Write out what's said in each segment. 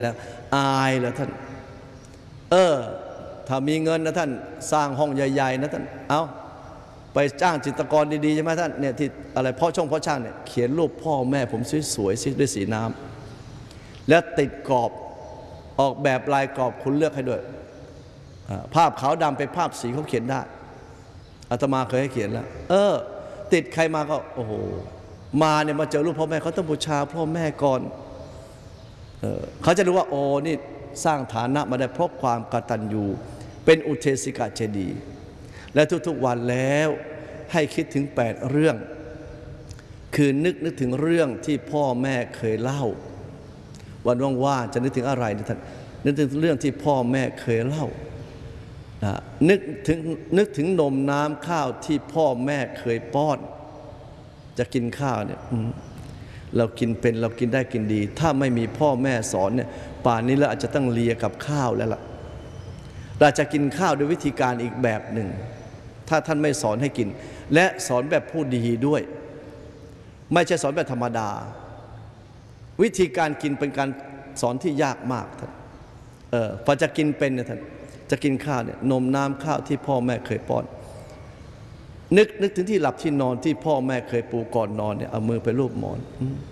แล้วอายเหรอท่านถ้ามีเงินนะท่านสร้างห้องใหญ่ๆนะท่านเอาไปจ้างจิตรกรดีๆใช่ไหมท่านเนี่ยที่อะไรพ่อช่างเนี่ยเขียนรูปพ่อแม่ผมสวยๆด้วยสีน้ำแล้วติดกรอบออกแบบลายกรอบคุณเลือกให้ด้วยภาพขาวดำเป็นภาพสีเขาเขียนได้อาตมาเคยให้เขียนแล้วติดใครมาก็โอ้โหมาเนี่ยมาเจอรูปพ่อแม่เขาต้องบูชาพ่อแม่ก่อนเขาจะรู้ว่าโอ้นี่สร้างฐานะมาได้เพราะความกตัญญูเป็นอุเทสิกะเจดีย์และทุกๆวันแล้วให้คิดถึง8เรื่องคือนึกถึงเรื่องที่พ่อแม่เคยเล่าวันว่างๆจะนึกถึงอะไรท่านนึกถึงเรื่องที่พ่อแม่เคยเล่านึกถึงนมน้ำข้าวที่พ่อแม่เคยป้อนจะกินข้าวเนี่ยเรากินเป็นเรากินได้กินดีถ้าไม่มีพ่อแม่สอนเนี่ยป่านนี้เราอาจจะต้องเลียกับข้าวแล้วล่ะเราจะกินข้าวด้วยวิธีการอีกแบบหนึ่งถ้าท่านไม่สอนให้กินและสอนแบบผู้ดีด้วยไม่ใช่สอนแบบธรรมดาวิธีการกินเป็นการสอนที่ยากมากท่านพอจะกินเป็นเนี่ยท่านจะกินข้าวเนี่ยนมน้ำข้าวที่พ่อแม่เคยป้อนนึกถึงที่หลับที่นอนที่พ่อแม่เคยปูก่อนนอนเนี่ยเอามือไปลูบหมอน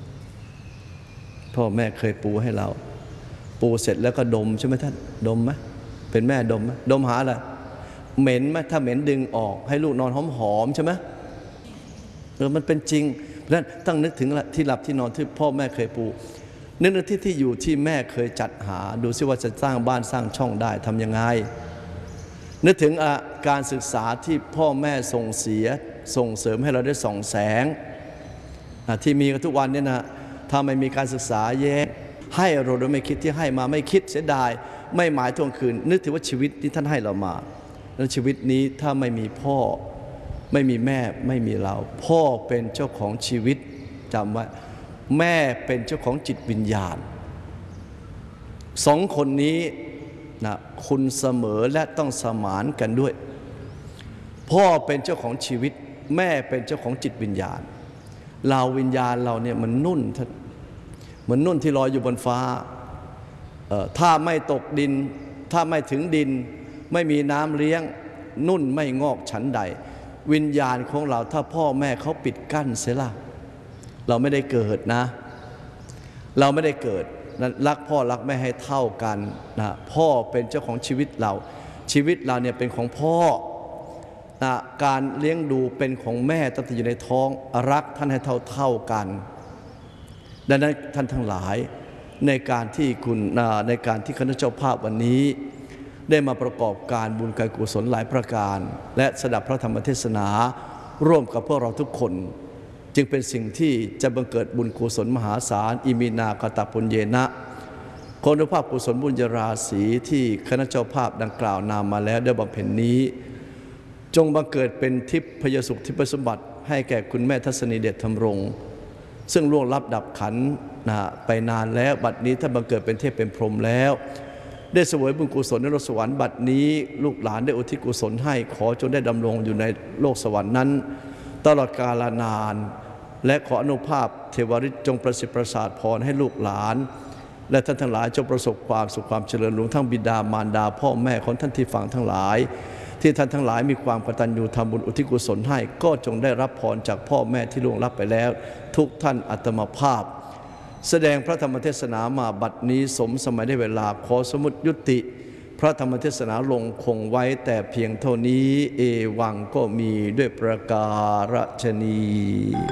พ่อแม่เคยปูให้เราปูเสร็จแล้วก็ดมใช่ไหมท่านดมไหมเป็นแม่ดมไหมดมหาอะไรเหม็นไหมถ้าเหม็นดึงออกให้ลูกนอนหอมๆใช่ไหมมันเป็นจริงเพราะฉะนั้นต้องนึกถึงที่หลับที่นอนที่พ่อแม่เคยปูนึกที่อยู่ที่แม่เคยจัดหาดูซิว่าจะสร้างบ้านสร้างช่องได้ทำยังไงนึกถึงการศึกษาที่พ่อแม่ส่งเสริมให้เราได้ส่องแสงที่มีกันทุกวันเนี่ยนะถ้าไม่มีการศึกษาแย่ให้เราโดยไม่คิดที่ให้มาไม่คิดเสียดายไม่หมายทวงคืนนึกถึงว่าชีวิตที่ท่านให้เรามาแล้วชีวิตนี้ถ้าไม่มีพ่อไม่มีแม่ไม่มีเราพ่อเป็นเจ้าของชีวิตจำไว้แม่เป็นเจ้าของจิตวิญญาณสองคนนี้นะคุณเสมอและต้องสมานกันด้วยพ่อเป็นเจ้าของชีวิตแม่เป็นเจ้าของจิตวิญญาณเราวิญญาณเราเนี่ยมันนุ่นเหมือนนุ่นที่ลอยอยู่บนฟ้าถ้าไม่ตกดินถ้าไม่ถึงดินไม่มีน้ำเลี้ยงนุ่นไม่งอกฉันใดวิญญาณของเราถ้าพ่อแม่เขาปิดกั้นเสียละเราไม่ได้เกิดนะเราไม่ได้เกิดรักพ่อรักแม่ให้เท่ากันนะพ่อเป็นเจ้าของชีวิตเราชีวิตเราเนี่ยเป็นของพ่อนะการเลี้ยงดูเป็นของแม่ตั้งแต่อยู่ในท้องรักท่านให้เท่ากันดังนั้นท่านทั้งหลายในการที่คณะเจ้าภาพวันนี้ได้มาประกอบการบุญกุศลหลายประการและสดับพระธรรมเทศนาร่วมกับพวกเราทุกคนจึงเป็นสิ่งที่จะบังเกิดบุญกุศลมหาศาลอิมินากตปุญเยนะคุณภาพกุศลบุญญราศีที่คณะเจ้าภาพดังกล่าวนามมาแล้วได้บำเพ็ญนี้จงบังเกิดเป็นทิพยสุขทิพยสมบัติให้แก่คุณแม่ทัศนีเดชธรรมรงค์ซึ่งล่วงลับดับขันไปนานแล้วบัดนี้ถ้าบังเกิดเป็นเทพเป็นพรหมแล้วได้เสวยบุญกุศลในโลกสวรรค์บัดนี้ลูกหลานได้อุทิศกุศลให้ขอจงได้ดำรงอยู่ในโลกสวรรค์นั้นตลอดกาลนานและขออนุภาพเทวฤทธิ์จงประสิทธิ์ประสาทพรให้ลูกหลานและท่านทั้งหลายจงประสบความสุขความเจริญรุ่งทั้งบิดามารดาพ่อแม่ของท่านที่ฟังทั้งหลายที่ท่านทั้งหลายมีความกตัญญูทำบุญอุทิศกุศลให้ก็จงได้รับพรจากพ่อแม่ที่ล่วงลับไปแล้วทุกท่านอัตมภาพแสดงพระธรรมเทศนามาบัดนี้สมสมัยได้เวลาขอสมุติยุติพระธรรมเทศนาลงคงไว้แต่เพียงเท่านี้เอวังก็มีด้วยประการฉะนี้